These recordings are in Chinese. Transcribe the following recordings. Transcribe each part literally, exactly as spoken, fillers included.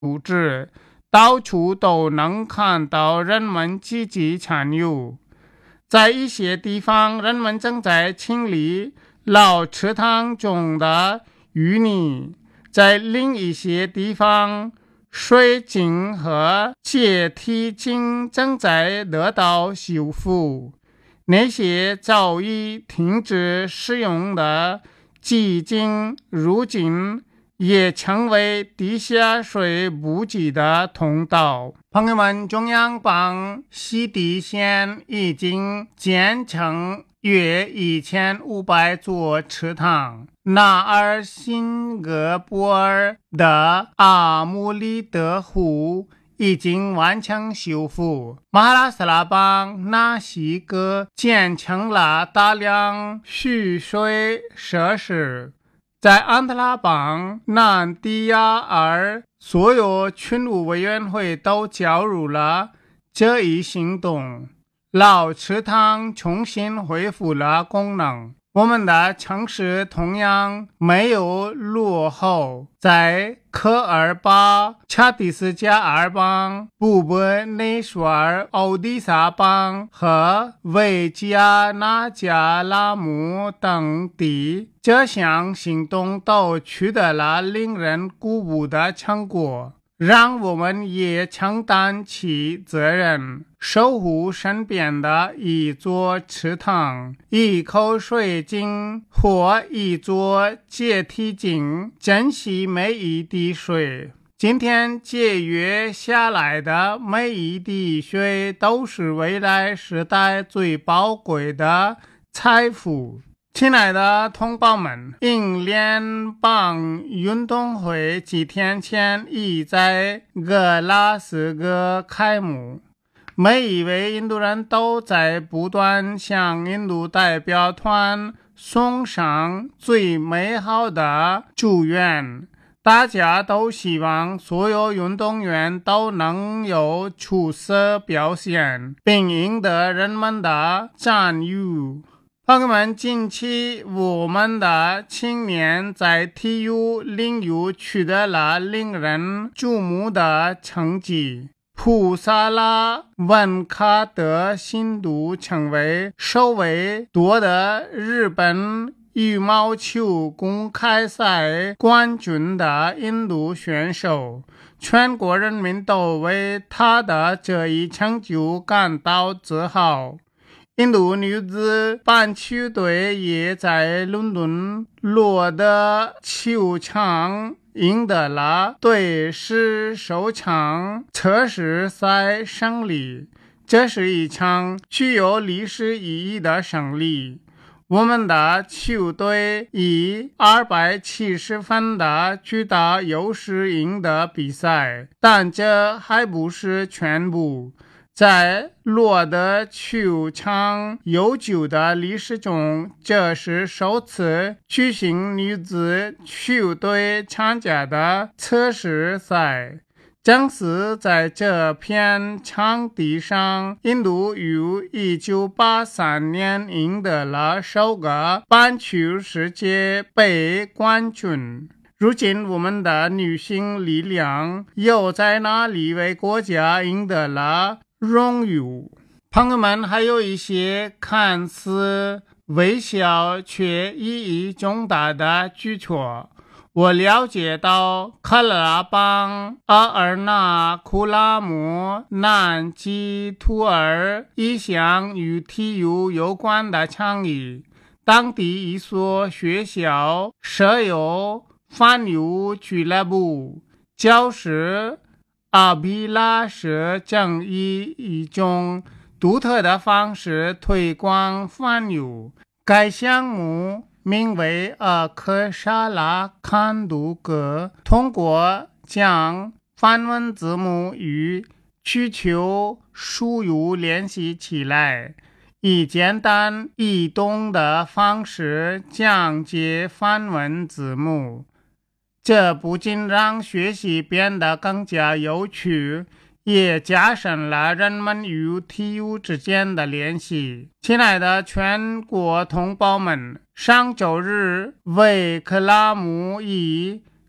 组织，到处都能看到人们积极参与。在一些地方，人们正在清理老池塘中的淤泥；在另一些地方，水井和阶梯井正在得到修复。那些早已停止使用的基井如今也成为地下水补给的通道。朋友们，中央邦西堤县已经建成约一千五百座池塘。纳尔辛格波尔的阿姆利德湖已经完成修复。马哈拉斯拉邦纳西格建成了大量蓄水设施。在安特拉邦南迪亚尔，所有群务委员会都加入了这一行动，老池塘重新恢复了功能。我们的城市同样没有落后，在科尔巴、恰蒂斯加尔邦、布博内舒尔、奥迪萨邦和维吉亚纳加拉姆等地，这项行动都取得了令人鼓舞的成果。让我们也承担起责任，守护身边的一座池塘、一口水井或一座阶梯井，珍惜每一滴水。今天节约下来的每一滴水，都是未来时代最宝贵的财富。亲爱的同胞们，英联邦运动会几天前已在格拉斯哥开幕，每一位印度人都在不断向印度代表团送上最美好的祝愿。大家都希望所有运动员都能有出色表现，并赢得人们的赞誉。朋友们，近期我们的青年在体育领域取得了令人瞩目的成绩。普萨拉文卡德新度成为首位夺得日本羽毛球公开赛冠军的印度选手，全国人民都为他的这一成就感到自豪。印度女子棒球队也在伦敦罗德球场赢得了队史首场测试赛胜利，这是一场具有历史意义的胜利。我们的球队以二百七十分的巨大优势赢得比赛，但这还不是全部。在罗德球场悠久的历史中，这是首次举行女子球队参加的测试赛。正是在这片场地上，印度于一九八三年赢得了首个棒球世界杯冠军。如今我们的女性力量又在哪里为国家赢得了荣誉？朋友们，还有一些看似微小却意义重大的举措。我了解到喀拉邦、阿尔纳库拉姆、南吉图尔一项与体育有关的倡议。当地一所学校设有反右俱乐部，教师阿比拉舍正以一种独特的方式推广反右。该项目名为阿克沙拉坎杜格，通过将梵文字母与需求输入联系起来，以简单易懂的方式讲解梵文字母。这不仅让学习变得更加有趣，也加深了人们与体育之间的联系。亲爱的全国同胞们，上周日维克拉姆以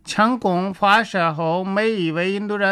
枪弓发射后，每一位印度人